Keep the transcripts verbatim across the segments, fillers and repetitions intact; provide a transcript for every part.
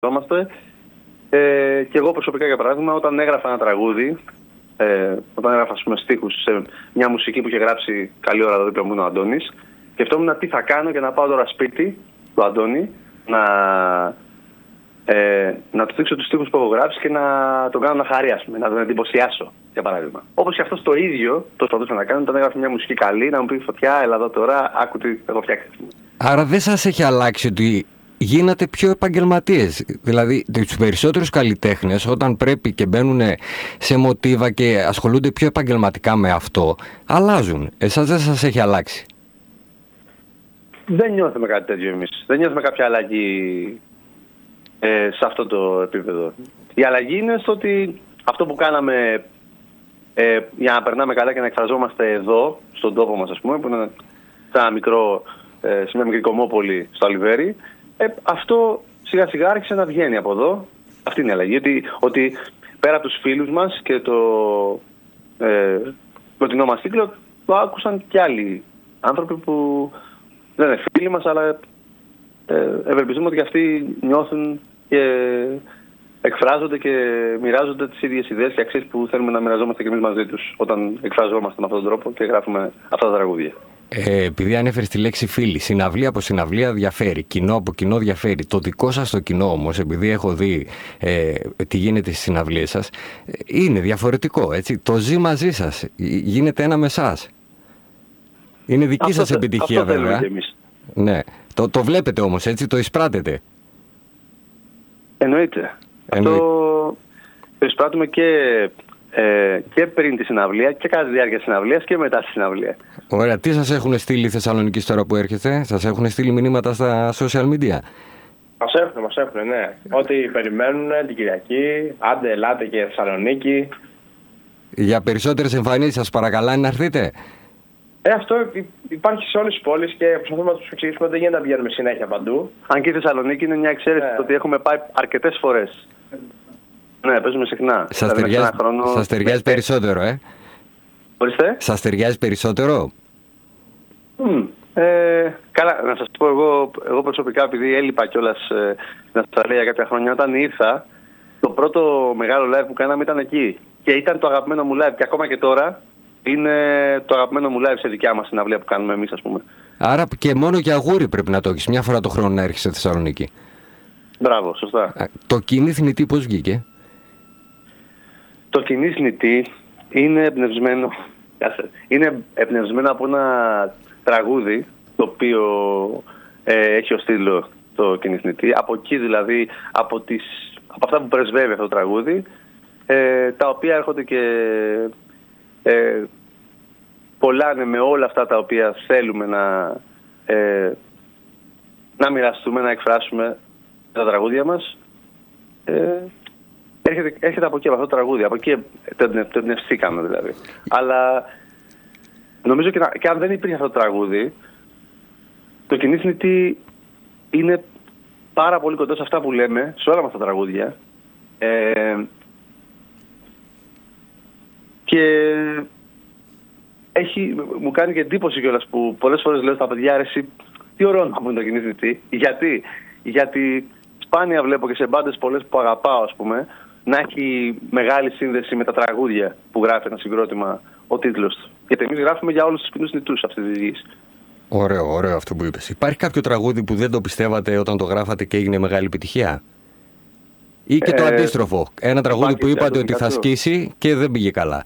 εκφραζόμαστε. Ε, και εγώ προσωπικά, για παράδειγμα, όταν έγραφα ένα τραγούδι, ε, όταν έγραφα στίχους σε μια μουσική που είχε γράψει καλή ώρα εδώ δίπλα μου είναι ο Αντώνης, σκεφτόμουν τι θα κάνω και να πάω τώρα σπίτι του Αντώνη να, ε, να του δείξω τους στίχους που έχω γράψει και να τον κάνω να χαρεί, ας πούμε, να τον εντυπωσιάσω, για παράδειγμα. Όπως και αυτό το ίδιο το προσπαθούσα να κάνω όταν έγραφε μια μουσική καλή, να μου πει Φωτιά, έλα εδώ τώρα, άκου τι έχω φτιάξει. Άρα δεν σας έχει αλλάξει ότι γίνατε πιο επαγγελματίες? Δηλαδή, τους περισσότερους καλλιτέχνες, όταν πρέπει και μπαίνουν σε μοτίβα και ασχολούνται πιο επαγγελματικά με αυτό, αλλάζουν. Εσάς δεν σας έχει αλλάξει? Δεν νιώθουμε κάτι τέτοιο εμείς. Δεν νιώθουμε κάποια αλλαγή ε, σε αυτό το επίπεδο. Η αλλαγή είναι στο ότι αυτό που κάναμε ε, για να περνάμε καλά και να εκφραζόμαστε εδώ, στον τόπο μας, ας πούμε, που είναι σε, ένα μικρό, ε, σε μια μικρή κομμόπολη στο Αλιβέρι, ε, αυτό σιγά σιγά άρχισε να βγαίνει από εδώ. Αυτή είναι η αλλαγή. Ότι, ότι πέρα από τους φίλους μας και το ε, κοντινό μας κύκλο, το άκουσαν και άλλοι άνθρωποι που δεν είναι φίλοι μας, αλλά ε, ευελπιστούμε ότι και αυτοί νιώθουν και εκφράζονται και μοιράζονται τις ίδιες ιδέες και αξίες που θέλουμε να μοιραζόμαστε και εμείς μαζί τους όταν εκφραζόμαστε με αυτόν τον τρόπο και γράφουμε αυτά τα τραγούδια. Ε, επειδή ανέφερες τη λέξη φίλη, συναυλία από συναυλία διαφέρει, κοινό από κοινό διαφέρει. Το δικό σας το κοινό όμως, επειδή έχω δει ε, τι γίνεται στις συναυλίες σας, είναι διαφορετικό, έτσι. Το ζει μαζί σας, γίνεται ένα με εσάς. Είναι δική αυτό, σας επιτυχία αυτό βέβαια. Ναι. Το, το βλέπετε όμως, έτσι, το εισπράτετε. Εννοείται. Εννοεί... Αυτό το εισπράττουμε και, ε, και πριν τη συναυλία και κατά τη διάρκεια της συναυλίας και μετά τη συναυλία. Ωραία. Τι σας έχουν στείλει οι Θεσσαλονικοί τώρα που έρχεστε? Σας έχουν στείλει μηνύματα στα social media? Μας έχουν, μας έχουν, ναι. Ό,τι περιμένουν την Κυριακή, άντε ελάτε και Θεσσαλονίκη. Για περισσότερες εμφανίσεις σας παρακαλάνε να έρθετε? Ε, αυτό υπάρχει σε όλες τις πόλεις και προσπαθούμε να τους εξηγήσουμε ότι δεν γίνεται να βγαίνουμε συνέχεια παντού. Αν και η Θεσσαλονίκη είναι μια εξαίρεση, ναι, το ότι έχουμε πάει αρκετές φορές. Ναι, παίζουμε συχνά. Σας δηλαδή ταιριάζει, χρόνο... σας ταιριάζει περισσότερο, ε? Ορίστε. Σας ταιριάζει περισσότερο? Mm. Ε, καλά, να σας πω εγώ, εγώ προσωπικά, επειδή έλειπα κιόλας ε, στην Αυστραλία για κάποια χρόνια, όταν ήρθα, το πρώτο μεγάλο live που κάναμε ήταν εκεί. Και ήταν το αγαπημένο μου live. Και ακόμα και τώρα είναι το αγαπημένο μου live σε δικιά μας συναυλία που κάνουμε εμείς, ας πούμε. Άρα και μόνο για αγούρι πρέπει να το έχεις, μια φορά το χρόνο να έρχεσαι στη Θεσσαλονίκη. Μπράβο, σωστά. Α, το κοινή θνητή πώς βγήκε? Το κοινή θνητή είναι εμπνευσμένο, είναι εμπνευσμένο από ένα τραγούδι το οποίο ε, έχει ως τίτλο το κοινή θνητή. Από εκεί δηλαδή, από, τις, από αυτά που πρεσβεύει αυτό το τραγούδι, ε, τα οποία έρχονται και ε, κολλάνε με όλα αυτά τα οποία θέλουμε να, ε, να μοιραστούμε, να εκφράσουμε τα τραγούδια μας. Ε, έρχεται, έρχεται από εκεί, από αυτό το τραγούδι. Από εκεί το εμπνευστήκαμε δηλαδή. Αλλά νομίζω και, να, και αν δεν υπήρχε αυτό το τραγούδι, το κοινή θνητή είναι πάρα πολύ κοντά σε αυτά που λέμε, σε όλα μας τα τραγούδια. Ε, και έχει, μου κάνει και εντύπωση κιόλας που πολλές φορές λέω στα παιδιά, αρέσει, τι ωραίο να πούμε το κοινή θνητή. Γιατί, γιατί σπάνια βλέπω και σε μπάντες πολλές που αγαπάω, ας πούμε, να έχει μεγάλη σύνδεση με τα τραγούδια που γράφει ένα συγκρότημα ο τίτλος του. Γιατί εμείς γράφουμε για όλους τους κοινούς θνητούς αυτής της γης. Ωραίο, ωραίο αυτό που είπες. Υπάρχει κάποιο τραγούδι που δεν το πιστεύατε όταν το γράφατε και έγινε μεγάλη επιτυχία? Ή και το ε, αντίστροφο, ένα τραγούδι που είπατε ότι θα σκίσει και δεν πήγε καλά?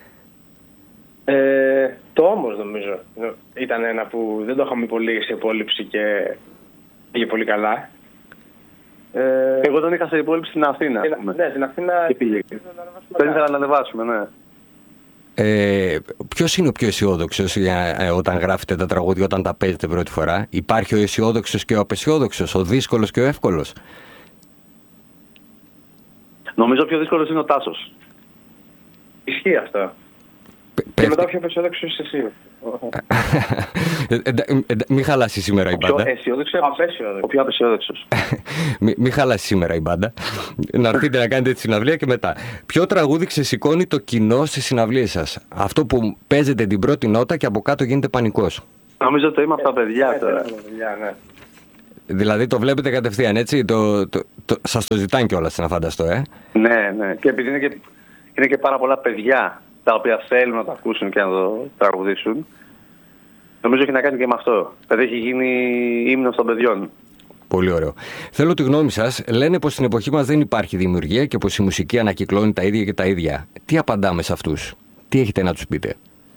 Ε, το όμως νομίζω ήταν ένα που δεν το είχαμε πολύ σε υπόλοιψη και πήγε πολύ καλά. Ε, Εγώ τον είχα σε υπόλοιψη στην Αθήνα. Ε, ναι, στην Αθήνα και πήγε. Δεν ήθελα να ανεβάσουμε, ναι. Ε, ποιος είναι ο πιο αισιόδοξος για, ε, όταν γράφετε τα τραγούδια, όταν τα παίζετε πρώτη φορά? Υπάρχει ο αισιόδοξος και ο απαισιόδοξος, ο δύσκολος και ο εύκολος? Νομίζω πιο δύσκολος είναι ο Τάσος. Ισχύει αυτό. Και μετά πιο απαισιόδοξος είσαι εσύ. Μην χαλάσει σήμερα η μπάντα. Ο πιο αισιόδοξος, ο πιο απαισιόδοξος. Μην χαλάσει σήμερα η μπάντα. Να έρθετε να κάνετε τη συναυλία και μετά. Ποιο τραγούδι ξεσηκώνει το κοινό στις συναυλίες σας? Αυτό που παίζετε την πρώτη νότα και από κάτω γίνεται πανικός. Νομίζω το είμαι από τα παιδιά τώρα. Δηλαδή το βλέπετε κατευθείαν, έτσι. Το, το, το, σας το ζητάνε κιόλας, να φανταστώ, ε. Ναι, ναι. Και επειδή είναι και, είναι και πάρα πολλά παιδιά τα οποία θέλουν να το ακούσουν και να το τραγουδήσουν, νομίζω έχει να κάνει και με αυτό. Δηλαδή έχει γίνει ύμνος των παιδιών. Πολύ ωραίο. Θέλω τη γνώμη σας. Λένε πως στην εποχή μας δεν υπάρχει δημιουργία και πως η μουσική ανακυκλώνει τα ίδια και τα ίδια. Τι απαντάμε σε αυτούς? Τι έχετε να τους πείτε?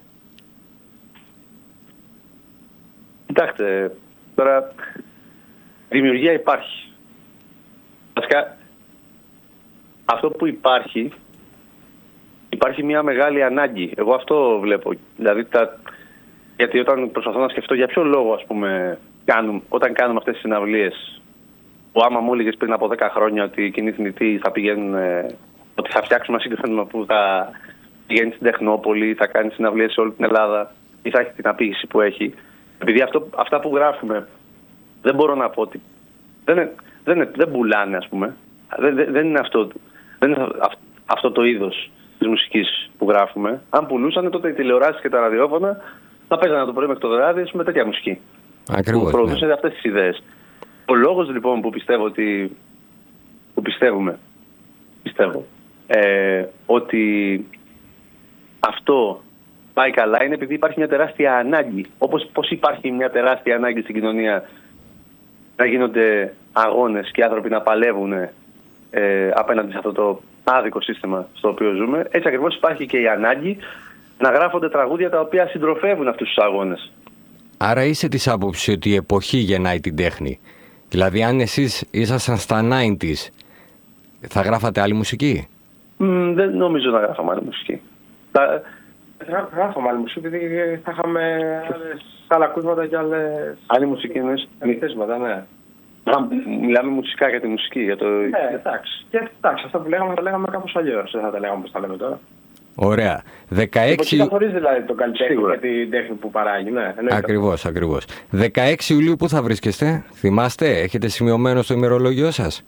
Κοιτάξτε, τώρα δημιουργία υπάρχει. Βασικά, αυτό που υπάρχει, υπάρχει μια μεγάλη ανάγκη. Εγώ αυτό βλέπω. Δηλαδή, τα, γιατί όταν προσπαθώ να σκεφτώ για ποιο λόγο, ας πούμε, κάνουμε, όταν κάνουμε αυτές τις συναυλίες, που άμα μου έλεγες πριν από δέκα χρόνια ότι οι κοινοί θνητοί θα πηγαίνουν, ε, ότι θα φτιάξουμε ένα συγκεκριμένο που θα πηγαίνει στην Τεχνόπολη, θα κάνει συναυλίες σε όλη την Ελλάδα ή θα έχει την απήγηση που έχει. Επειδή αυτό, αυτά που γράφουμε δεν μπορώ να πω ότι δεν, δεν, δεν πουλάνε, ας πούμε. Δεν, δεν, δεν είναι, αυτό, δεν είναι αυτό το είδος της μουσικής που γράφουμε. Αν πουλούσαν, τότε οι τηλεοράσεις και τα ραδιόφωνα θα παίζανε το πρωί μέχρι το βράδυ με τέτοια μουσική. Ακριβώς. Που προωθούσε, ναι, αυτές τις ιδέες. Ο λόγος λοιπόν που πιστεύω ότι. που πιστεύουμε. Πιστεύω. Ε, ότι αυτό πάει καλά είναι επειδή υπάρχει μια τεράστια ανάγκη. Όπως πως υπάρχει μια τεράστια ανάγκη στην κοινωνία να γίνονται αγώνες και οι άνθρωποι να παλεύουν ε, απέναντι σε αυτό το άδικο σύστημα στο οποίο ζούμε, έτσι ακριβώς υπάρχει και η ανάγκη να γράφονται τραγούδια τα οποία συντροφεύουν αυτούς τους αγώνες. Άρα είσαι της άποψης ότι η εποχή γεννάει την τέχνη. Δηλαδή αν εσείς ήσασταν στα ενενήντα, θα γράφατε άλλη μουσική? Mm, δεν νομίζω να γράφαμε άλλη μουσική. Θα... Γράφαμε άλλη μουσική, επειδή θα είχαμε άλλα ακούσματα και άλλες... Άλλη μουσική εννοείς? Ανηθέσματα, ναι. Α, μιλάμε μουσικά για τη μουσική, για το... Ναι, εντάξει. Και εντάξει, αυτά που λέγαμε τα λέγαμε κάπως αλλιώς, δεν θα τα λέγαμε όπως τα λέμε τώρα. Ωραία. δεκαέξι... Η καθορίζει δηλαδή το καλλιτέχνη και την τέχνη που παράγει, ναι. Ακριβώς, ακριβώς. δεκαέξι Ιουλίου πού θα βρίσκεστε? Θυμάστε, έχετε σημειωμένο στο ημερολόγιο σας?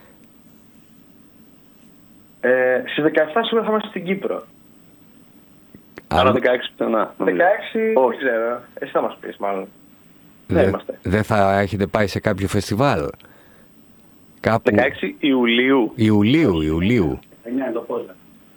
Ε, στις δεκαεπτά σίγουρα θα είμαστε στην Κύπρο. Άρα δεκαέξι πιθανά. δεκαέξι δεν ξέρω. Εσύ θα μας πεις μάλλον. Δεν είμαστε. Δεν θα έχετε πάει σε κάποιο φεστιβάλ? Κάπου... δεκαέξι Ιουλίου. Ιουλίου, Ιουλίου. εννιά είναι το Πόζαρ.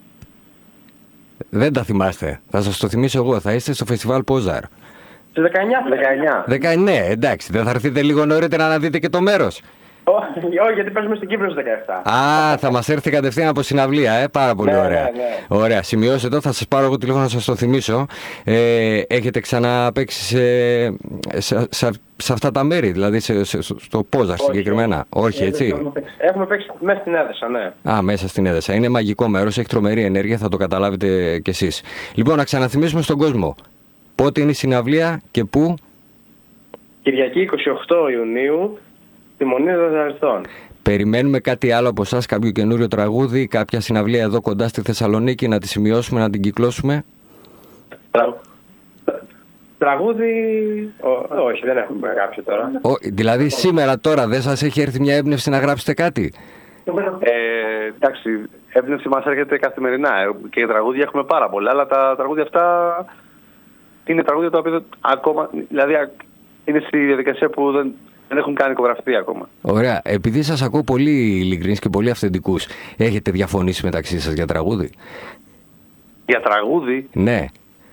Δεν τα θυμάστε. Θα σας το θυμίσω εγώ. Θα είστε στο φεστιβάλ Πόζαρ. Στις δεκαεννιά. δεκαεννιά. δεκαεννιά, εντάξει. Δεν θα έρθετε λίγο νωρίτερα να δείτε και το μέρος? Όχι, γιατί παίζουμε στην Κύπρο στις δεκαεπτά. Α, θα μας έρθει κατευθείαν από συναυλία, ε. Πάρα πολύ ναι, ωραία. Ναι, ναι. Ωραία, σημειώστε το, θα σας πάρω εγώ τηλέφωνο να σας το θυμίσω. Ε, έχετε ξαναπαίξει σε, σε, σε, σε αυτά τα μέρη, δηλαδή σε, σε, στο Πόζαρ συγκεκριμένα? Όχι, έτσι. Έχουμε παίξει, έχουμε παίξει μέσα στην Έδεσα, ναι. Α, μέσα στην Έδεσα. Είναι μαγικό μέρος, έχει τρομερή ενέργεια, θα το καταλάβετε κι εσείς. Λοιπόν, να ξαναθυμίσουμε στον κόσμο. Πότε είναι η συναυλία και πού? Κυριακή εικοστή ογδόη Ιουνίου. Στη Μονή Δεδαριστών. Περιμένουμε κάτι άλλο από εσάς, κάποιο καινούριο τραγούδι, κάποια συναυλία εδώ κοντά στη Θεσσαλονίκη, να τη σημειώσουμε, να την κυκλώσουμε? Τρα... Τραγούδι... Ό, όχι, δεν έχουμε κάποιο τώρα. Ο, δηλαδή σήμερα τώρα δεν σας έχει έρθει μια έμπνευση να γράψετε κάτι? Ε, εντάξει, έμπνευση μας έρχεται καθημερινά και για τραγούδια έχουμε πάρα πολλά, αλλά τα τραγούδια αυτά είναι τραγούδια τα οποία ακόμα, δηλαδή είναι στη διαδικασία που δεν... δεν έχουν κάνει οικογραφία ακόμα. Ωραία. Επειδή σας ακούω πολύ ειλικρινείς και πολύ αυθεντικούς, έχετε διαφωνήσει μεταξύ σας για τραγούδι? Για τραγούδι? Ναι.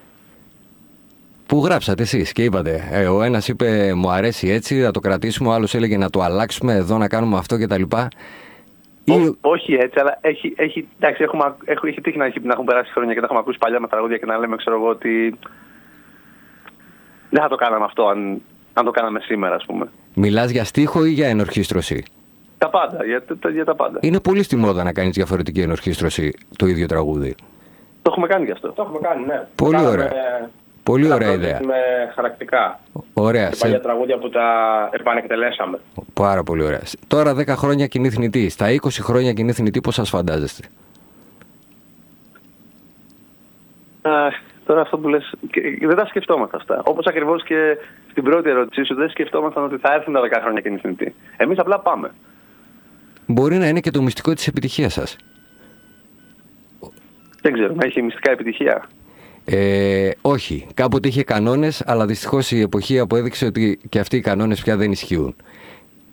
Που γράψατε εσείς και είπατε, ε, ο ένας είπε μου αρέσει έτσι, θα το κρατήσουμε, ο άλλος έλεγε να το αλλάξουμε εδώ, να κάνουμε αυτό κτλ. Ή... Ό, όχι έτσι, αλλά έχει, έχει, εντάξει, έχουμε, έχει, έχει τύχει να, έχει, να έχουν περάσει χρόνια και να έχουμε ακούσει παλιά με τραγούδια και να λέμε, ξέρω εγώ, ότι δεν θα το κάναμε αυτό αν, αν το κάναμε σήμερα, ας πούμε. Μιλάς για στίχο ή για ενορχήστρωση? Τα πάντα, για, για τα πάντα. Είναι πολύ στη μόδα να κάνεις διαφορετική ενορχήστρωση το ίδιο τραγούδι. Το έχουμε κάνει κι αυτό. Το έχουμε κάνει, ναι. Πολύ Κάναμε, ωραία. Πολύ ωραία ιδέα. Με χαρακτικά. Ωραία. Τα παλιά τραγούδια που τα επανεκτελέσαμε. Πάρα πολύ ωραία. Τώρα δέκα χρόνια κοινή θνητή. Στα είκοσι χρόνια κοινή θνητή πώς σας φαντάζεστε? Α, τώρα αυτό που λες, δεν τα σκεφτόμαστε αυτά. Όπως ακριβώς και στην πρώτη ερώτησή σου, δεν σκεφτόμασταν ότι θα έρθουν τα δέκα χρόνια κοινή θνητή. Εμείς απλά πάμε. Μπορεί να είναι και το μυστικό της επιτυχίας σας. Δεν ξέρω, να έχει μυστικά επιτυχία. Ε, όχι. Κάποτε είχε κανόνες, αλλά δυστυχώς η εποχή αποδείξε ότι και αυτοί οι κανόνες πια δεν ισχύουν.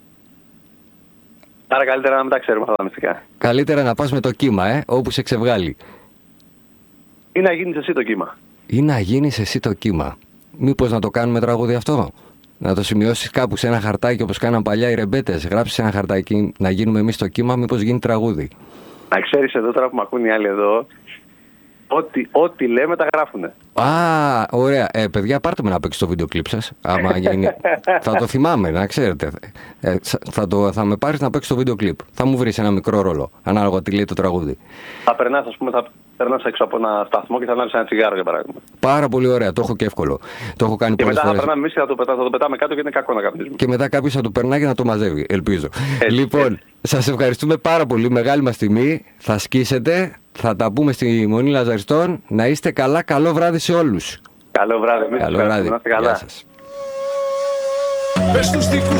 Άρα καλύτερα να μην τα ξέρουμε αυτά τα μυστικά. Καλύτερα να πας με το κύμα, ε, όπου σε ξεβγάλει. Ή να γίνεις εσύ το κύμα. Ή να γίνεις εσύ το κύμα. Μήπως να το κάνουμε τραγούδι αυτό? Να το σημειώσεις κάπου σε ένα χαρτάκι όπως κάναν παλιά οι ρεμπέτες. Γράψεις σε ένα χαρτάκι να γίνουμε εμείς το κύμα, μήπως γίνει τραγούδι. Να ξέρεις εδώ τώρα που με ακούν οι άλλοι εδώ, ό,τι, ό,τι λέμε τα γράφουνε. Α, ωραία. Ε, παιδιά, πάρτε με να παίξω το βίντεο κλιπ σας. Άμα γίνει... θα το θυμάμαι, να ξέρετε. Ε, θα, το, θα με πάρεις να παίξω το βίντεο κλιπ. Θα μου βρεις ένα μικρό ρόλο, ανάλογα τι λέει το τραγούδι. Θα περνάς, ας πούμε, θα περνάς έξω από ένα σταθμό και θα ανάβεις ένα τσιγάρο, για παράδειγμα. Πάρα πολύ ωραία. Το έχω και εύκολο. Το έχω κάνει και πολλές μετά φορές. θα περνάμε εμείς και θα το, πετά, θα το πετάμε κάτω και είναι κακό να καπνίζουμε. Και μετά κάποιος θα το περνάει και να το μαζεύει, ελπίζω. Έτσι, λοιπόν, έτσι. σας ευχαριστούμε πάρα πολύ. Μεγάλη μας τιμή. Θα σκίσετε. Θα τα πούμε στη Μονή Λαζαριστών. Να είστε καλά. Καλό βράδυ σε όλους. Καλό βράδυ. Καλό βράδυ. Να είστε καλά. Γεια σας.